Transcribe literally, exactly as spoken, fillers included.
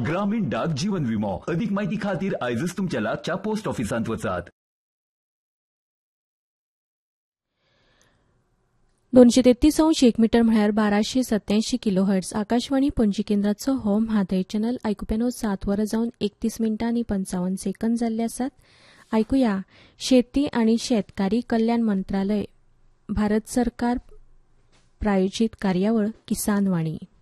ग्रामीण डाक जीवन विमो. अधिक माहिती खातीर आयजच तुमच्या लागच्या पोस्ट ऑफिसांत वचात. दोनशे तेत्तीस अंश एक मीटर म्हळ्यार बाराशे सत्याऐंशी किलो हर्ट्स आकाशवाणी पणजी केंद्राचो हो म्हादय चॅनल आयकुप्यानो सात वरां जावन एकतीस मिनटां आनी पंचावन्न सेकंद जाल्ले आसात. आयकुया शेती आनी शेतकारी कल्याण मंत्रालय भारत सरकार प्रायोजीत कार्यावळ किसान वाणी.